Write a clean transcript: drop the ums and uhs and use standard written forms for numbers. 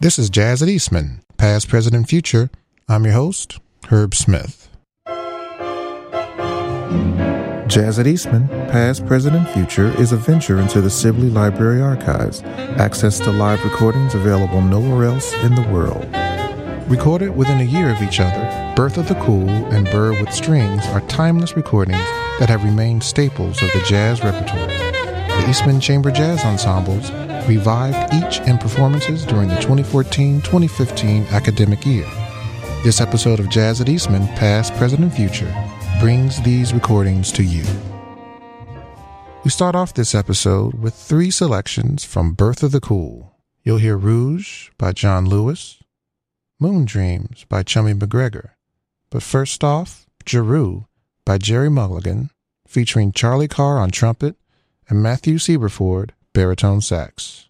This is Jazz at Eastman, Past, Present, and Future. I'm your host, Herb Smith. Jazz at Eastman, Past, Present, and Future is a venture into the Sibley Library Archives. Access to live recordings available nowhere else in the world. Recorded within a year of each other, Birth of the Cool and Burr with Strings are timeless recordings that have remained staples of the jazz repertoire. The Eastman Chamber Jazz Ensembles revived each in performances during the 2014-2015 academic year. This episode of Jazz at Eastman, Past, Present, and Future brings these recordings to you. We start off this episode with 3 selections from Birth of the Cool. You'll hear Rouge by John Lewis, Moon Dreams by Chummy McGregor, but first off, Jeru by Jerry Mulligan, featuring Charlie Carr on trumpet and Matthew Sieberford baritone sax.